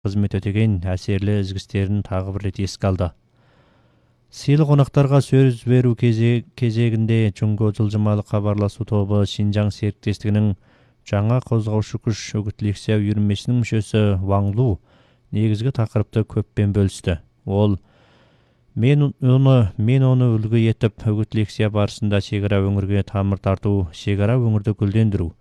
қызмет өтеген әсерлі ізгістерін тағы бір рет еске алды. Сыйлы қонақтарға сөз беру кезегінде Чуңго жылжымалы хабарласу тобы Шинжаң серіктестігінің жаңа қозғаушы күш үгіт лекция үйірмесінің мүшесі Ваң Лу негізгі тақырыпты көппен бөлісті. Ол Мен оны үлгі етіп, үгіт лекция барысында шекара өңірге тамыр тарту, шекара өңірді гүлдендіру,